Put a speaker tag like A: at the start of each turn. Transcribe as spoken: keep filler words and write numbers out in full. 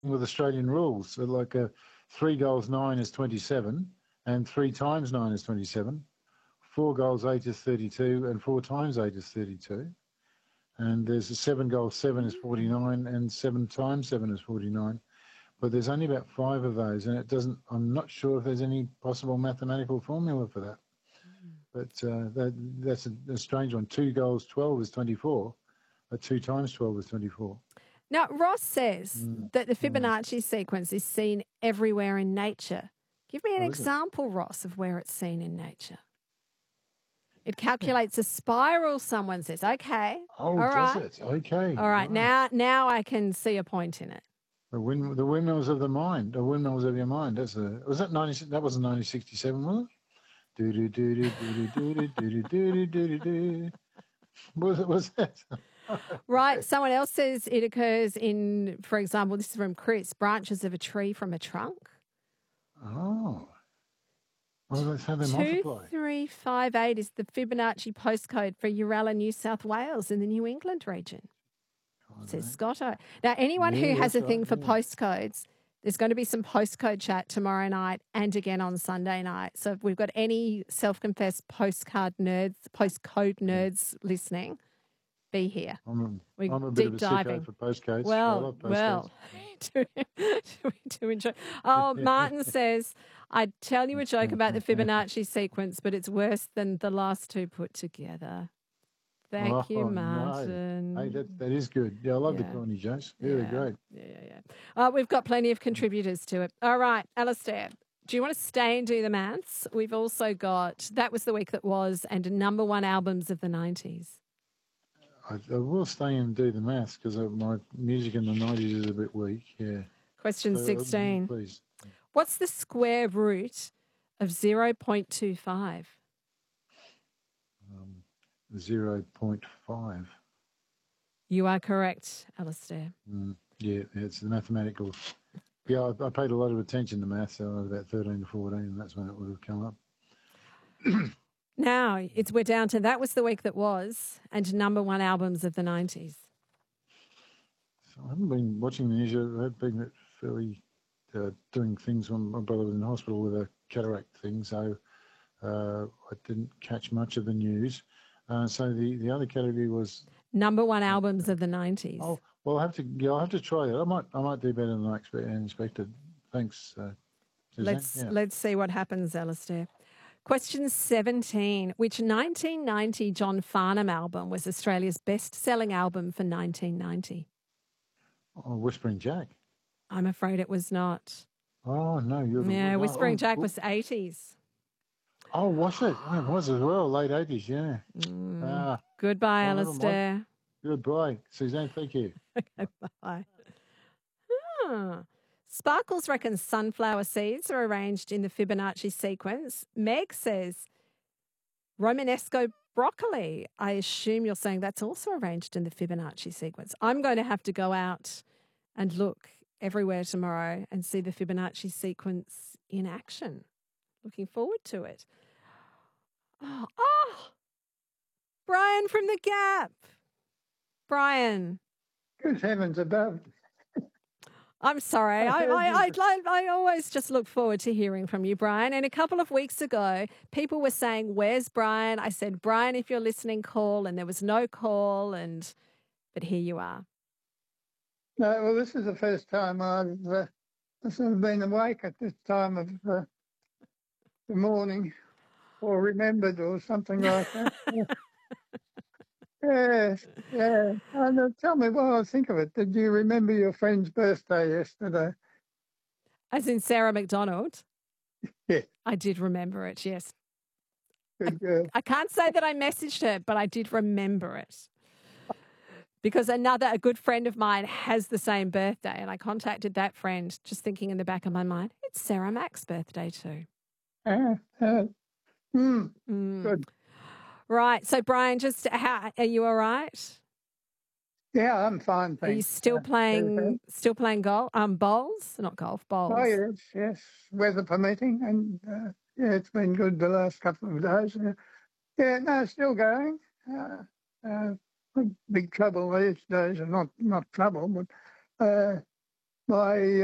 A: with Australian rules. So like a three goals nine is twenty-seven, and three times nine is twenty-seven. Four goals eight is thirty-two, and four times eight is thirty-two. And there's a seven goals seven is forty-nine, and seven times seven is forty-nine. But there's only about five of those, and it doesn't. I'm not sure if there's any possible mathematical formula for that. But uh, that, that's a, a strange one. Two goals twelve is twenty-four. Uh, two times twelve is twenty-four.
B: Now, Ross says
A: Mm.
B: that the Fibonacci mm. sequence is seen everywhere in nature. Give me an
A: Oh,
B: example, Ross, of where it's seen in nature. It calculates a spiral, someone says. Okay.
A: Oh,
B: all
A: does
B: right.
A: it? Okay.
B: All right. Now, now I can see a point in it.
A: The, wind, the windmills of the mind, the windmills of your mind. That's a. Was that ninety? That wasn't nineteen sixty-seven, was it? Do do do do do do do do do do do do. Was it? Was that?
B: Right. Someone else says it occurs in, for example, this is from Chris, branches of a tree from a trunk.
A: Oh. Well, that's how they
B: Two
A: multiply.
B: three five eight is the Fibonacci postcode for Uralla, New South Wales in the New England region.
A: Oh,
B: Says Scotto. Now, anyone
A: Yeah,
B: who has a
A: that's
B: thing
A: right,
B: for
A: yeah.
B: postcodes, there's going to be some postcode chat tomorrow night and again on Sunday night. So if we've got any self-confessed postcard nerds, postcode nerds listening, be here.
A: I'm a,
B: We're
A: I'm a bit
B: deep
A: of a
B: diving.
A: sicko for postcodes. I
B: Well,
A: love postcodes.
B: well, we do, we do enjoy. Oh, Martin says, I'd tell you a joke about the Fibonacci sequence, but it's worse than the last two put together. Thank
A: Oh,
B: you,
A: no.
B: Martin.
A: Hey, that, that is good. Yeah, I love
B: Yeah.
A: the corny jokes. Very
B: yeah.
A: great.
B: Yeah, yeah, yeah. Uh, we've got plenty of contributors to it. All right, Alistair, do you want to stay and do the maths? We've also got, that was the week that was, and number one albums of the nineties.
A: I, I will stay and do the maths because my music in the nineties is a bit weak. Yeah.
B: Question
A: So, uh,
B: sixteen.
A: Please.
B: What's the square root of zero point two five?
A: Um, zero point five.
B: You are correct, Alistair.
A: Mm, yeah, it's the mathematical. Yeah, I, I paid a lot of attention to maths, so I was about thirteen to fourteen, and that's when it would have come up.
B: Now, it's we're down to that was the week that was, and number one albums of the nineties.
A: So I haven't been watching the news. I've been fairly uh, doing things when my brother was in hospital with a cataract thing, so uh, I didn't catch much of the news. Uh, so the, the other category was
B: Number one albums of the nineties.
A: oh well, I have to yeah, I have to try that. I might I might do better than I expect, expected. Thanks, uh, Suzanne.
B: Let's
A: yeah.
B: let's see what happens, Alistair. Question seventeen. Which nineteen ninety John Farnham album was Australia's best-selling album for nineteen ninety?
A: Oh, Whispering Jack.
B: I'm afraid it was not.
A: Oh no, you're the
B: Yeah,
A: no,
B: Whispering
A: oh,
B: Jack
A: oh,
B: was eighties.
A: Oh, was it? Oh, it was as well, late eighties. Yeah.
B: Mm.
A: Ah,
B: Goodbye,
A: oh, never
B: Alistair.
A: goodbye, Suzanne. Thank you.
B: Bye. Ah. Sparkles reckons sunflower seeds are arranged in the Fibonacci sequence. Meg says Romanesco broccoli. I assume you're saying that's also arranged in the Fibonacci sequence. I'm going to have to go out and look everywhere tomorrow and see the Fibonacci sequence in action. Looking forward to it. Oh, oh Brian from the Gap. Brian.
C: Good heavens above.
B: I'm sorry. I,
C: I heard
B: I, I,
C: you.
B: I, I always just look forward to hearing from you, Brian. And a couple of weeks ago, people were saying, where's Brian? I said, Brian, if you're listening, call. And there was no call. And But here you are.
C: No, well, this is the first time I've uh, sort of been awake at this time of uh, the morning or remembered or something like that. Yeah. Yes, yeah. And uh, tell me what I think of it. Did you remember your friend's birthday yesterday?
B: As in Sarah McDonald?
C: Yeah.
B: I did remember it, yes.
C: Good girl.
B: I can't say that I messaged her, but I did remember it. Because another, a good friend of mine has the same birthday, and I contacted that friend just thinking in the back of my mind, it's Sarah Mack's birthday too.
C: Uh, uh, mm,
B: Mm.
C: Good.
B: Right. So, Brian, just how, are you all right?
C: Yeah, I'm fine,
B: Are you
C: thanks.
B: still
C: Uh,
B: playing,
C: everything.
B: still playing golf, um, bowls? Not golf, bowls.
C: Oh, yes, yes. Weather permitting. And, uh, yeah, it's been good the last couple of days. Uh, yeah, no, still going. Uh, uh, big trouble these days, or not, not trouble, but uh, my